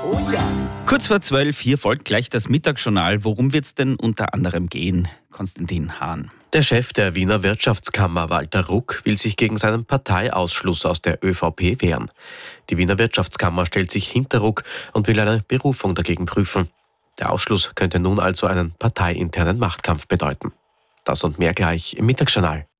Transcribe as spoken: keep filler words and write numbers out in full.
Oh ja. Kurz vor zwölf, hier folgt gleich das Mittagsjournal. Worum wird es denn unter anderem gehen? Konstantin Hahn. Der Chef der Wiener Wirtschaftskammer, Walter Ruck, will sich gegen seinen Parteiausschluss aus der ÖVP wehren. Die Wiener Wirtschaftskammer stellt sich hinter Ruck und will eine Berufung dagegen prüfen. Der Ausschluss könnte nun also einen parteiinternen Machtkampf bedeuten. Das und mehr gleich im Mittagsjournal.